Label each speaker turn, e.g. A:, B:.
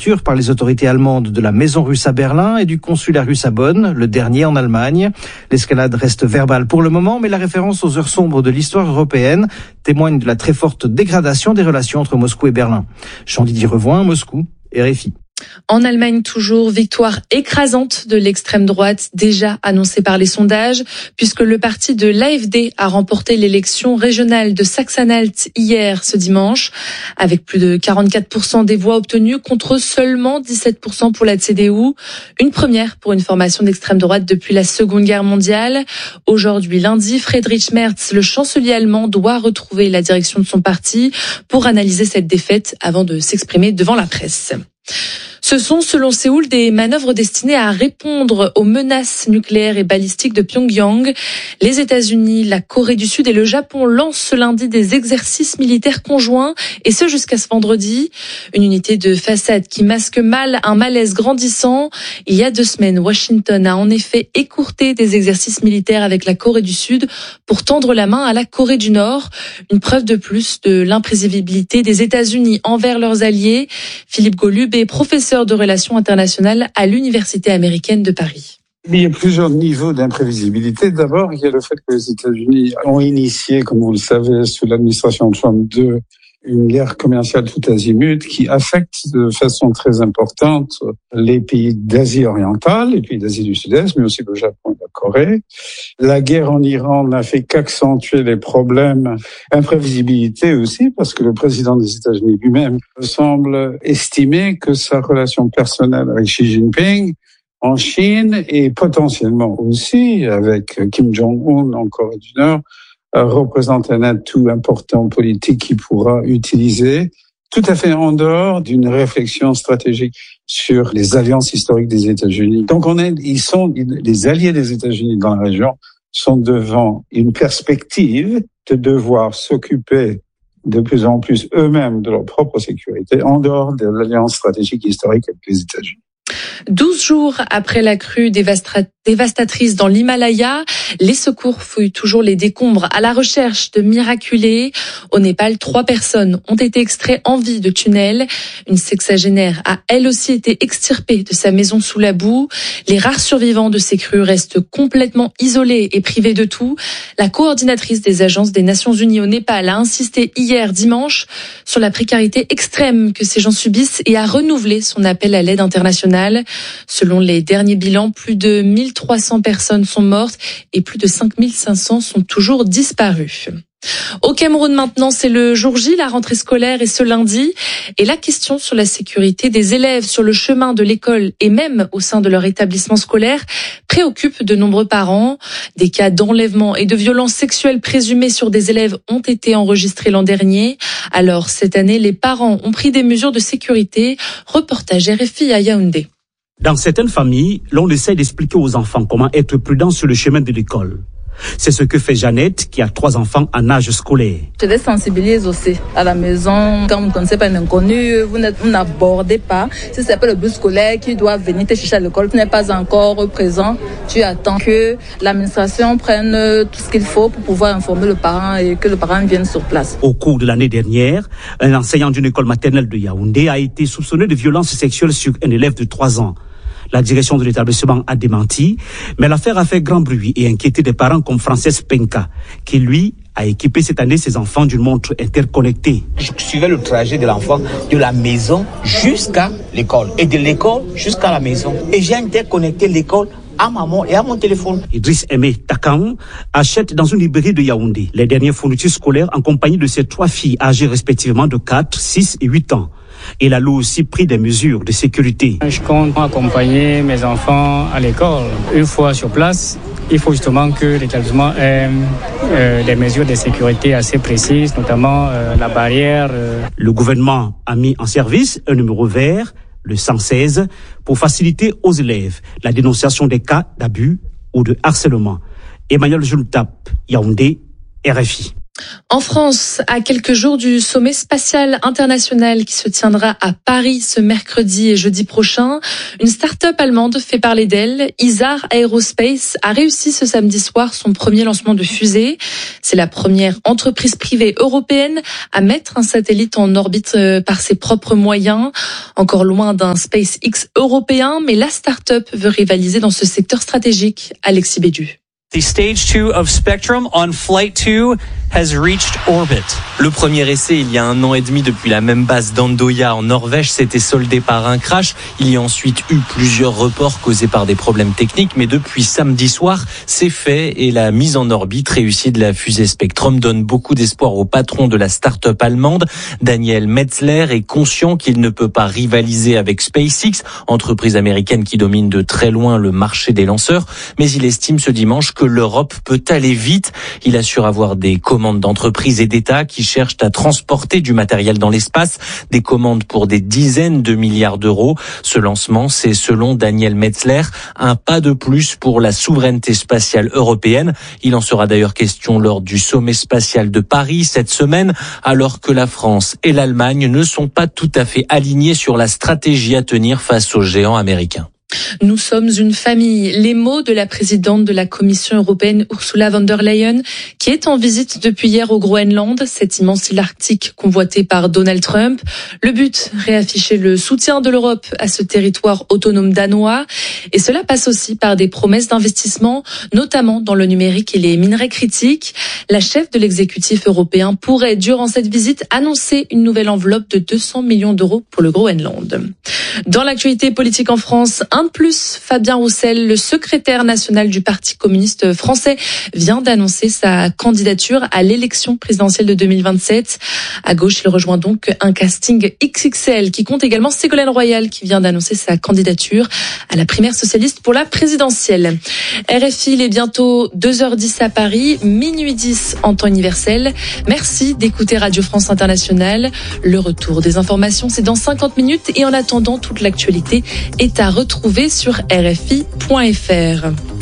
A: l'ouverture par les autorités allemandes de la maison russe à Berlin et du consulat russe à Bonn, le dernier en Allemagne. L'escalade reste verbale pour le moment, mais la référence aux heures sombres de l'histoire européenne témoigne de la très forte dégradation des relations entre Moscou et Berlin. Jean-Didier Revoin, Moscou, RFI.
B: En Allemagne, toujours, victoire écrasante de l'extrême droite, déjà annoncée par les sondages, puisque le parti de l'AfD a remporté l'élection régionale de Saxe-Anhalt hier, ce dimanche, avec plus de 44% des voix obtenues contre seulement 17% pour la CDU. Une première pour une formation d'extrême droite depuis la Seconde Guerre mondiale. Aujourd'hui, lundi, Friedrich Merz, le chancelier allemand, doit retrouver la direction de son parti pour analyser cette défaite avant de s'exprimer devant la presse. Ce sont, selon Séoul, des manœuvres destinées à répondre aux menaces nucléaires et balistiques de Pyongyang. Les États-Unis, la Corée du Sud et le Japon lancent ce lundi des exercices militaires conjoints, et ce jusqu'à ce vendredi. Une unité de façade qui masque mal un malaise grandissant. Il y a 2 semaines, Washington a en effet écourté des exercices militaires avec la Corée du Sud pour tendre la main à la Corée du Nord. Une preuve de plus de l'imprévisibilité des États-Unis envers leurs alliés. Philippe Golub est professeur de relations internationales à l'Université américaine de Paris.
C: Il y a plusieurs niveaux d'imprévisibilité. D'abord, il y a le fait que les États-Unis ont initié, comme vous le savez, sous l'administration Trump 2, une guerre commerciale tout azimut qui affecte de façon très importante les pays d'Asie orientale, les pays d'Asie du Sud-Est, mais aussi le Japon et la Corée. La guerre en Iran n'a fait qu'accentuer les problèmes, imprévisibilité aussi, parce que le président des États-Unis lui-même semble estimer que sa relation personnelle avec Xi Jinping en Chine et potentiellement aussi avec Kim Jong-un en Corée du Nord représente un atout important politique qu'il pourra utiliser tout à fait en dehors d'une réflexion stratégique sur les alliances historiques des États-Unis. Donc les alliés des États-Unis dans la région sont devant une perspective de devoir s'occuper de plus en plus eux-mêmes de leur propre sécurité en dehors de l'alliance stratégique historique avec les États-Unis.
B: 12 jours après la crue dévastatrice dans l'Himalaya, les secours fouillent toujours les décombres à la recherche de miraculés. Au Népal, 3 personnes ont été extraites en vie de tunnels. Une sexagénaire a elle aussi été extirpée de sa maison sous la boue. Les rares survivants de ces crues restent complètement isolés et privés de tout. La coordinatrice des agences des Nations Unies au Népal a insisté hier dimanche sur la précarité extrême que ces gens subissent et a renouvelé son appel à l'aide internationale. Selon les derniers bilans, plus de 1300 personnes sont mortes et plus de 5500 sont toujours disparues. Au Cameroun maintenant, c'est le jour J, la rentrée scolaire est ce lundi. Et la question sur la sécurité des élèves sur le chemin de l'école et même au sein de leur établissement scolaire préoccupe de nombreux parents. Des cas d'enlèvement et de violences sexuelles présumées sur des élèves ont été enregistrés l'an dernier. Alors cette année, les parents ont pris des mesures de sécurité. Reportage RFI à Yaoundé.
D: Dans certaines familles, l'on essaie d'expliquer aux enfants comment être prudent sur le chemin de l'école. C'est ce que fait Jeannette, qui a 3 enfants en âge scolaire.
E: Je les sensibilise aussi à la maison. Quand vous ne connaissez pas un inconnu, vous n'abordez pas. Si c'est pas le bus scolaire qui doit venir te chercher à l'école, tu n'es pas encore présent. Tu attends que l'administration prenne tout ce qu'il faut pour pouvoir informer le parent et que le parent vienne sur place.
D: Au cours de l'année dernière, un enseignant d'une école maternelle de Yaoundé a été soupçonné de violences sexuelles sur un élève de 3 ans. La direction de l'établissement a démenti, mais l'affaire a fait grand bruit et inquiété des parents comme Frances Penka, qui lui a équipé cette année ses enfants d'une montre interconnectée.
F: Je suivais le trajet de l'enfant de la maison jusqu'à l'école et de l'école jusqu'à la maison. Et j'ai interconnecté l'école à maman et à mon téléphone.
D: Idriss Aimé Takan achète dans une librairie de Yaoundé les dernières fournitures scolaires en compagnie de ses 3 filles âgées respectivement de 4, 6 et 8 ans. Il a lui aussi pris des mesures de sécurité.
G: Je compte accompagner mes enfants à l'école. Une fois sur place, il faut justement que l'établissement ait des mesures de sécurité assez précises, notamment la barrière.
D: Le gouvernement a mis en service un numéro vert, le 116, pour faciliter aux élèves la dénonciation des cas d'abus ou de harcèlement. Emmanuel Jultap, Yaoundé, RFI.
B: En France, à quelques jours du sommet spatial international qui se tiendra à Paris ce mercredi et jeudi prochain, une start-up allemande fait parler d'elle. Isar Aerospace a réussi ce samedi soir son premier lancement de fusée. C'est la première entreprise privée européenne à mettre un satellite en orbite par ses propres moyens. Encore loin d'un SpaceX européen, mais la start-up veut rivaliser dans ce secteur stratégique. Alexis Bédu.
H: The stage 2 of Spectrum on flight 2 has reached orbit.
I: Le premier essai, il y a 1 an et demi depuis la même base d'Andoya en Norvège, s'était soldé par un crash. Il y a ensuite eu plusieurs reports causés par des problèmes techniques, mais depuis samedi soir, c'est fait et la mise en orbite réussie de la fusée Spectrum donne beaucoup d'espoir au patron de la start-up allemande. Daniel Metzler est conscient qu'il ne peut pas rivaliser avec SpaceX, entreprise américaine qui domine de très loin le marché des lanceurs, mais il estime ce dimanche que l'Europe peut aller vite. Il assure avoir des commandes d'entreprises et d'États qui cherchent à transporter du matériel dans l'espace, des commandes pour des dizaines de milliards d'euros. Ce lancement, c'est selon Daniel Metzler, un pas de plus pour la souveraineté spatiale européenne. Il en sera d'ailleurs question lors du sommet spatial de Paris cette semaine, alors que la France et l'Allemagne ne sont pas tout à fait alignés sur la stratégie à tenir face aux géants américains.
B: Nous sommes une famille. Les mots de la présidente de la Commission européenne, Ursula von der Leyen, qui est en visite depuis hier au Groenland, cette immense île arctique convoitée par Donald Trump. Le but, réafficher le soutien de l'Europe à ce territoire autonome danois. Et cela passe aussi par des promesses d'investissement, notamment dans le numérique et les minerais critiques. La chef de l'exécutif européen pourrait, durant cette visite, annoncer une nouvelle enveloppe de 200 millions d'euros pour le Groenland. Dans l'actualité politique en France, un de plus, Fabien Roussel, le secrétaire national du Parti communiste français, vient d'annoncer sa candidature à l'élection présidentielle de 2027. À gauche, il rejoint donc un casting XXL qui compte également Ségolène Royal qui vient d'annoncer sa candidature à la primaire socialiste pour la présidentielle. RFI, il est bientôt 2h10 à Paris, minuit 10 en temps universel. Merci d'écouter Radio France Internationale. Le retour des informations, c'est dans 50 minutes et en attendant, toute l'actualité est à retrouver sur rfi.fr.